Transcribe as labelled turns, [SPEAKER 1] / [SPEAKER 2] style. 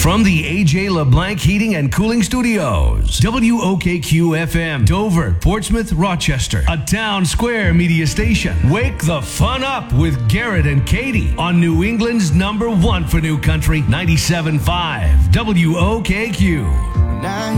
[SPEAKER 1] From the AJ LeBlanc Heating and Cooling Studios, WOKQ FM, Dover, Portsmouth, Rochester, a Town Square media station. Wake the fun up with Garrett and Katie on New England's #1 for New Country, 97.5 WOKQ.
[SPEAKER 2] Now